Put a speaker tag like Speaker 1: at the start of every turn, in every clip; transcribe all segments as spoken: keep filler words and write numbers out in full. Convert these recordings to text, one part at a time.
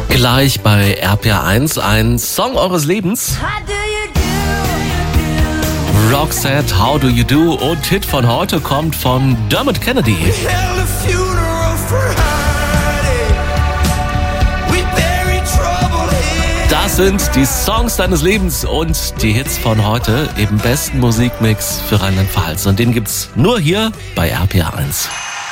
Speaker 1: Gleich bei R P R eins ein Song eures Lebens. Roxette, How Do You Do, und Hit von heute kommt von Dermot Kennedy. Das sind die Songs deines Lebens und die Hits von heute im besten Musikmix für Rheinland-Pfalz. Und den gibt's nur hier bei R P R eins.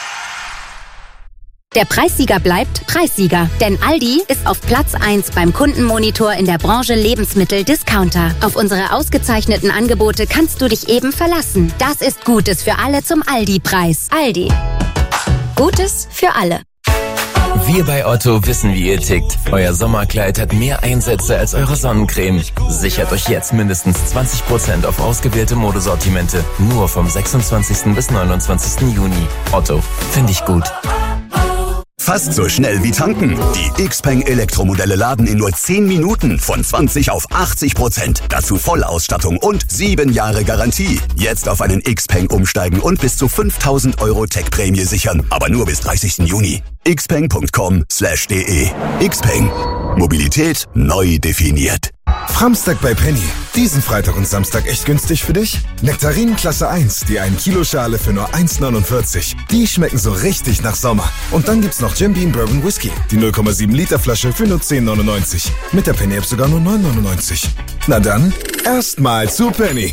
Speaker 2: Der Preissieger bleibt Preissieger, denn Aldi ist auf Platz eins beim Kundenmonitor in der Branche Lebensmittel-Discounter. Auf unsere ausgezeichneten Angebote kannst du dich eben verlassen. Das ist Gutes für alle zum Aldi-Preis. Aldi. Gutes für alle.
Speaker 3: Wir bei Otto wissen, wie ihr tickt. Euer Sommerkleid hat mehr Einsätze als eure Sonnencreme. Sichert euch jetzt mindestens zwanzig Prozent auf ausgewählte Modesortimente. Nur vom sechsundzwanzigsten bis neunundzwanzigsten Juni. Otto, finde ich gut.
Speaker 4: Fast so schnell wie tanken. Die Xpeng Elektromodelle laden in nur zehn Minuten von zwanzig auf achtzig Prozent. Dazu Vollausstattung und sieben Jahre Garantie. Jetzt auf einen Xpeng umsteigen und bis zu fünftausend Euro Tech-Prämie sichern. Aber nur bis dreißigsten Juni. xpeng punkt com slash de. Xpeng. Mobilität neu definiert.
Speaker 5: Framstag bei Penny. Diesen Freitag und Samstag echt günstig für dich? Nektarinen Klasse eins, die ein Kilo Schale für nur eins neunundvierzig. Die schmecken so richtig nach Sommer. Und dann gibt's noch Jim Beam Bourbon Whisky. Die null Komma sieben Liter Flasche für nur zehn neunundneunzig. Mit der Penny App sogar nur neun neunundneunzig. Na dann, erstmal zu Penny.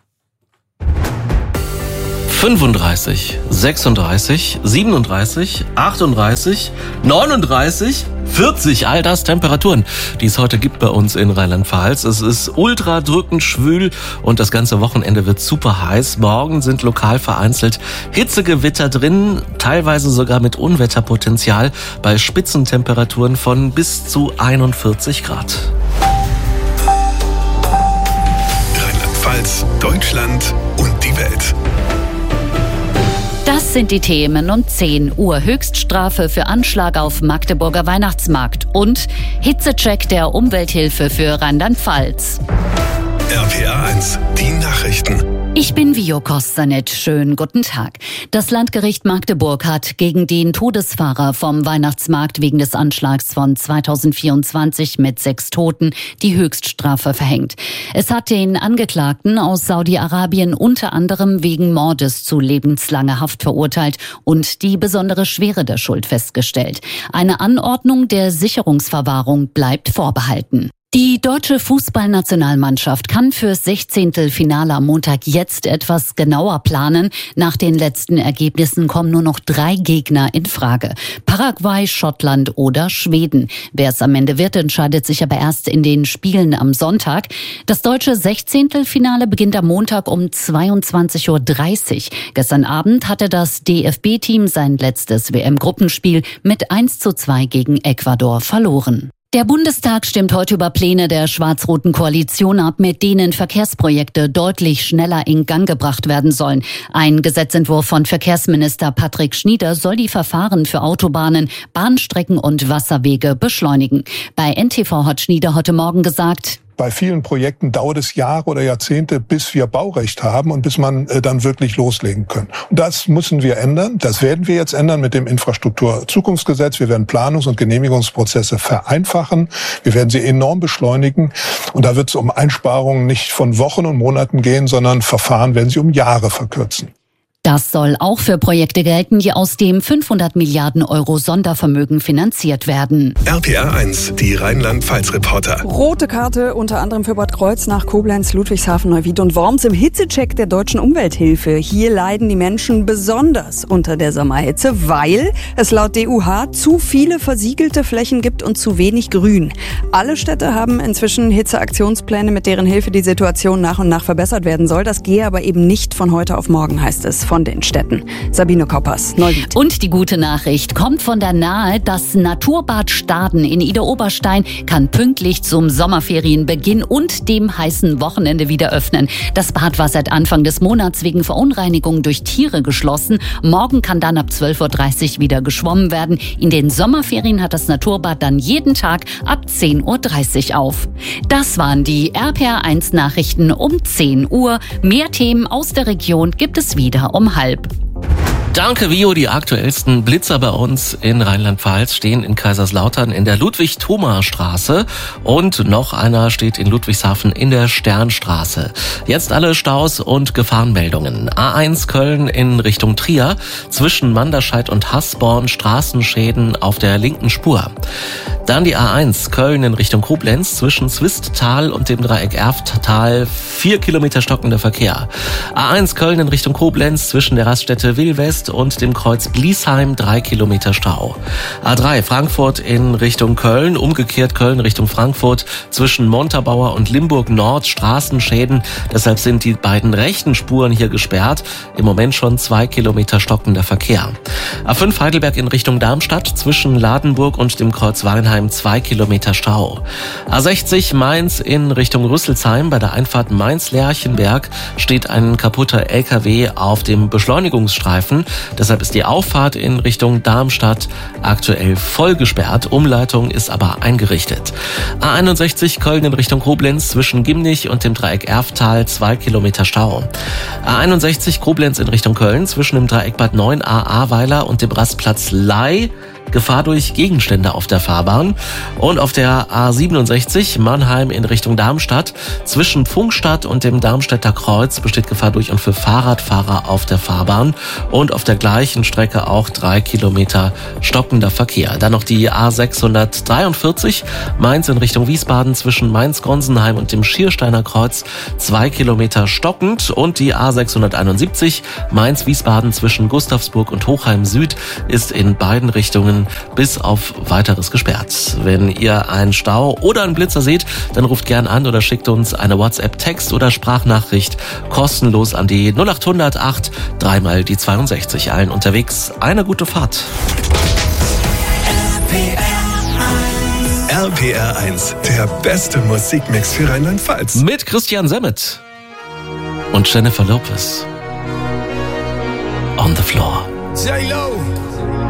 Speaker 1: fünfunddreißig, sechsunddreißig, siebenunddreißig, achtunddreißig, neununddreißig, vierzig, all das Temperaturen, die es heute gibt bei uns in Rheinland-Pfalz. Es ist ultra drückend schwül und das ganze Wochenende wird super heiß. Morgen sind lokal vereinzelt Hitzegewitter drin, teilweise sogar mit Unwetterpotenzial bei Spitzentemperaturen von bis zu einundvierzig Grad.
Speaker 6: Rheinland-Pfalz, Deutschland und die Welt.
Speaker 7: Das sind die Themen um zehn Uhr. Höchststrafe für Anschlag auf Magdeburger Weihnachtsmarkt und Hitzecheck der Umwelthilfe für Rheinland-Pfalz.
Speaker 6: R P R eins, die Nachrichten.
Speaker 7: Ich bin Vio Kostanet. Schönen guten Tag. Das Landgericht Magdeburg hat gegen den Todesfahrer vom Weihnachtsmarkt wegen des Anschlags von zweitausendvierundzwanzig mit sechs Toten die Höchststrafe verhängt. Es hat den Angeklagten aus Saudi-Arabien unter anderem wegen Mordes zu lebenslanger Haft verurteilt und die besondere Schwere der Schuld festgestellt. Eine Anordnung der Sicherungsverwahrung bleibt vorbehalten. Die deutsche Fußballnationalmannschaft kann fürs Sechzehntelfinale am Montag jetzt etwas genauer planen. Nach den letzten Ergebnissen kommen nur noch drei Gegner in Frage: Paraguay, Schottland oder Schweden. Wer es am Ende wird, entscheidet sich aber erst in den Spielen am Sonntag. Das deutsche Sechzehntelfinale beginnt am Montag um zweiundzwanzig Uhr dreißig. Gestern Abend hatte das D F B-Team sein letztes W M-Gruppenspiel mit eins zu zwei gegen Ecuador verloren. Der Bundestag stimmt heute über Pläne der schwarz-roten Koalition ab, mit denen Verkehrsprojekte deutlich schneller in Gang gebracht werden sollen. Ein Gesetzentwurf von Verkehrsminister Patrick Schnieder soll die Verfahren für Autobahnen, Bahnstrecken und Wasserwege beschleunigen. Bei N T V hat Schnieder heute Morgen gesagt:
Speaker 8: Bei vielen Projekten dauert es Jahre oder Jahrzehnte, bis wir Baurecht haben und bis man äh, dann wirklich loslegen kann. Und das müssen wir ändern. Das werden wir jetzt ändern mit dem Infrastrukturzukunftsgesetz. Wir werden Planungs- und Genehmigungsprozesse vereinfachen. Wir werden sie enorm beschleunigen. Und da wird es um Einsparungen nicht von Wochen und Monaten gehen, sondern Verfahren werden sie um Jahre verkürzen.
Speaker 7: Das soll auch für Projekte gelten, die aus dem fünfhundert Milliarden Euro Sondervermögen finanziert werden.
Speaker 6: R P R eins, die Rheinland-Pfalz-Reporter.
Speaker 9: Rote Karte unter anderem für Bad Kreuznach, Koblenz, Ludwigshafen, Neuwied und Worms im Hitzecheck der deutschen Umwelthilfe. Hier leiden die Menschen besonders unter der Sommerhitze, weil es laut D U H zu viele versiegelte Flächen gibt und zu wenig Grün. Alle Städte haben inzwischen Hitzeaktionspläne, mit deren Hilfe die Situation nach und nach verbessert werden soll. Das gehe aber eben nicht von heute auf morgen, heißt es von den Städten. Sabine Koppers, Neuwied.
Speaker 7: Und die gute Nachricht kommt von der Nahe. Das Naturbad Staden in Idar-Oberstein kann pünktlich zum Sommerferienbeginn und dem heißen Wochenende wieder öffnen. Das Bad war seit Anfang des Monats wegen Verunreinigung durch Tiere geschlossen. Morgen kann dann ab zwölf Uhr dreißig wieder geschwommen werden. In den Sommerferien hat das Naturbad dann jeden Tag ab zehn Uhr dreißig auf. Das waren die R P R eins Nachrichten um zehn Uhr. Mehr Themen aus der Region gibt es wieder um halb.
Speaker 1: Danke, Vio. Die aktuellsten Blitzer bei uns in Rheinland-Pfalz stehen in Kaiserslautern in der Ludwig-Thoma-Straße und noch einer steht in Ludwigshafen in der Sternstraße. Jetzt alle Staus und Gefahrenmeldungen. A eins Köln in Richtung Trier, zwischen Manderscheid und Hasborn Straßenschäden auf der linken Spur. Dann die A eins Köln in Richtung Koblenz, zwischen Zwisttal und dem Dreieck Erfttal, vier Kilometer stockender Verkehr. A eins Köln in Richtung Koblenz, zwischen der Raststätte Willwest und dem Kreuz Bliesheim, drei Kilometer Stau. A drei Frankfurt in Richtung Köln, umgekehrt Köln Richtung Frankfurt, zwischen Montabaur und Limburg Nord Straßenschäden. Deshalb sind die beiden rechten Spuren hier gesperrt. Im Moment schon zwei Kilometer stockender Verkehr. A fünf Heidelberg in Richtung Darmstadt, zwischen Ladenburg und dem Kreuz Weinheim, zwei Kilometer Stau. A sechzig Mainz in Richtung Rüsselsheim, bei der Einfahrt Mainz-Lerchenberg steht ein kaputter L K W auf dem Beschleunigungsstreifen. Deshalb ist die Auffahrt in Richtung Darmstadt aktuell voll gesperrt. Umleitung ist aber eingerichtet. A einundsechzig Köln in Richtung Koblenz, zwischen Gimnich und dem Dreieck Erfttal, zwei Kilometer Stau. A einundsechzig Koblenz in Richtung Köln, zwischen dem Dreieck Bad neun A Ahrweiler und dem Rastplatz Ley, Gefahr durch Gegenstände auf der Fahrbahn. Und auf der A siebenundsechzig Mannheim in Richtung Darmstadt, zwischen Pfungstadt und dem Darmstädter Kreuz besteht Gefahr durch und für Fahrradfahrer auf der Fahrbahn. Und auf der gleichen Strecke auch drei Kilometer stockender Verkehr. Dann noch die A sechshundertdreiundvierzig Mainz in Richtung Wiesbaden, zwischen Mainz-Gonsenheim und dem Schiersteiner Kreuz, zwei Kilometer stockend. Und die A sechshunderteinundsiebzig Mainz-Wiesbaden zwischen Gustavsburg und Hochheim Süd ist in beiden Richtungen bis auf Weiteres gesperrt. Wenn ihr einen Stau oder einen Blitzer seht, dann ruft gern an oder schickt uns eine WhatsApp-Text oder Sprachnachricht kostenlos an die null acht hundert acht, dreimal die zweiundsechzig. Allen unterwegs eine gute Fahrt.
Speaker 6: R P R eins, der beste Musikmix für Rheinland-Pfalz.
Speaker 1: Mit Christian Semmet und Jennifer Lopez. On the Floor.
Speaker 10: J-Lo.